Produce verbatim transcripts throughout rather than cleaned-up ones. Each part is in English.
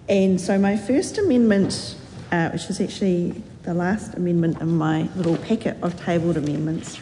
And so my first amendment, uh, which is actually the last amendment in my little packet of tabled amendments,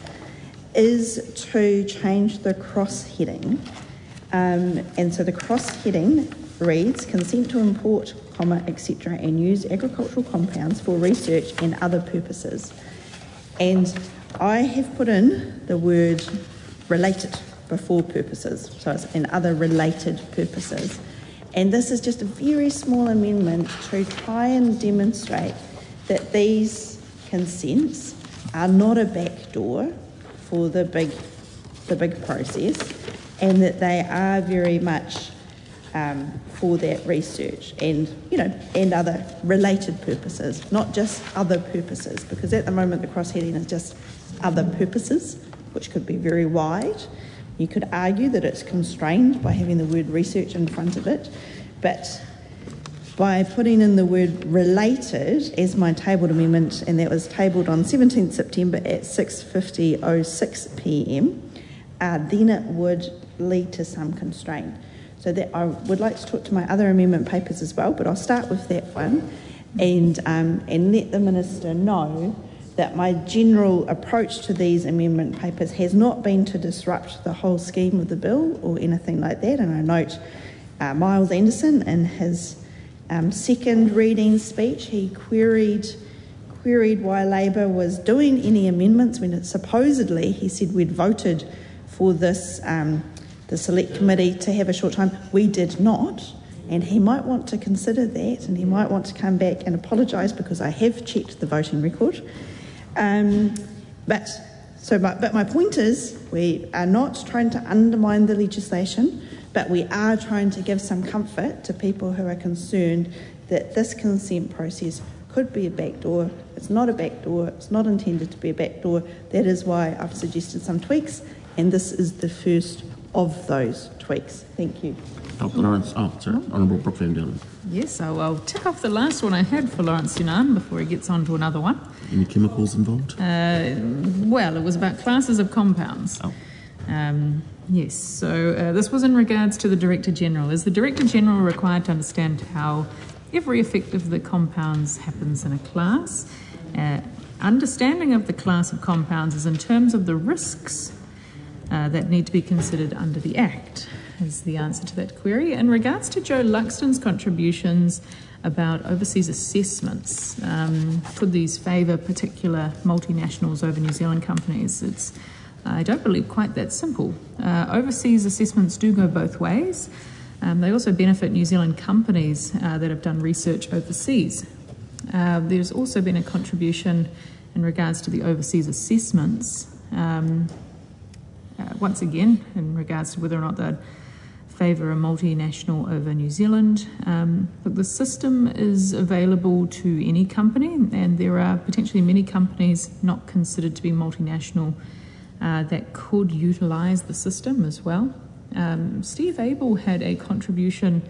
is to change the cross-heading. Um, and so the cross-heading reads, consent to import, comma, et cetera, and use agricultural compounds for research and other purposes. And I have put in the word related before purposes, so it's in other related purposes. And this is just a very small amendment to try and demonstrate that these consents are not a backdoor for the big, the big process, and that they are very much um, for that research and, you know, and other related purposes, not just other purposes, because at the moment the cross-heading is just other purposes, which could be very wide. You could argue that it's constrained by having the word research in front of it, but by putting in the word related as my tabled amendment, and that was tabled on seventeenth September at six fifty oh six p m, uh, then it would lead to some constraint. So that I would like to talk to my other amendment papers as well, but I'll start with that one and, um, and let the Minister know that my general approach to these amendment papers has not been to disrupt the whole scheme of the bill or anything like that. And I note uh, Miles Anderson in his um, second reading speech, he queried queried why Labor was doing any amendments when it supposedly, he said, we'd voted for this, um, the select committee to have a short time. We did not. And he might want to consider that, and he might want to come back and apologise, because I have checked the voting record. Um, but so, my, but my point is, we are not trying to undermine the legislation, but we are trying to give some comfort to people who are concerned that this consent process could be a backdoor. It's not a backdoor. It's not intended to be a backdoor. That is why I've suggested some tweaks, and this is the first of those tweaks. Thank you. Oh, Lawrence. Oh, sorry. Honourable Brooke Van Dalen. Yes, so I'll tick off the last one I had for Lawrence Yunnan before he gets on to another one. Any chemicals involved? Uh, well, it was about classes of compounds. Oh. Um, yes, so uh, this was in regards to the Director General. Is the Director General required to understand how every effect of the compounds happens in a class? Uh, understanding of the class of compounds is in terms of the risks uh, that need to be considered under the Act, is the answer to that query. In regards to Joe Luxton's contributions about overseas assessments, um, could these favour particular multinationals over New Zealand companies? It's, I don't believe, quite that simple. Uh, overseas assessments do go both ways. Um, they also benefit New Zealand companies uh, that have done research overseas. Uh, there's also been a contribution in regards to the overseas assessments, um, uh, once again, in regards to whether or not they'd favour a multinational over New Zealand. Um, but the system is available to any company, and there are potentially many companies not considered to be multinational uh, that could utilise the system as well. Um, Steve Abel had a contribution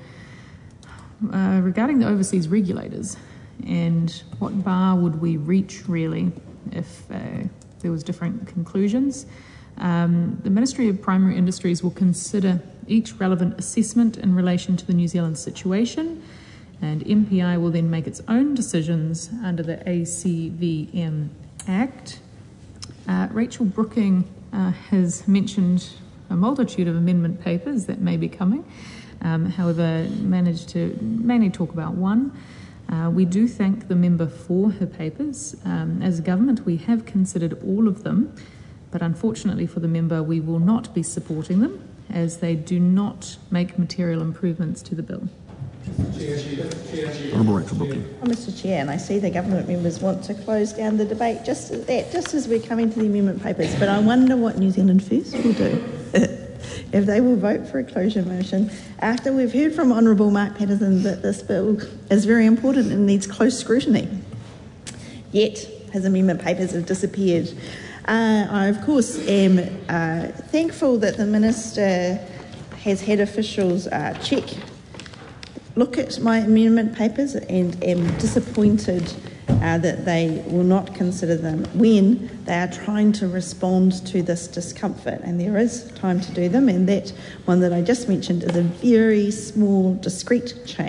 uh, regarding the overseas regulators and what bar would we reach really if uh, there was different conclusions. Um, the Ministry of Primary Industries will consider each relevant assessment in relation to the New Zealand situation, and M P I will then make its own decisions under the A C V M Act. Uh, Rachel Brooking uh, has mentioned a multitude of amendment papers that may be coming, um, however managed to mainly talk about one. Uh, we do thank the member for her papers. Um, as a government, we have considered all of them, but unfortunately for the member, we will not be supporting them as they do not make material improvements to the bill. Honourable Rachel Brooking. Oh, Mister Chair, and I see the government members want to close down the debate just as that, just as we're coming to the amendment papers, but I wonder what New Zealand First will do. If they will vote for a closure motion after we've heard from Honourable Mark Patterson that this bill is very important and needs close scrutiny. Yet his amendment papers have disappeared. Uh, I, of course, am uh, thankful that the Minister has had officials uh, check, look at my amendment papers, and am disappointed uh, that they will not consider them when they are trying to respond to this discomfort. And there is time to do them, and that one that I just mentioned is a very small, discrete change.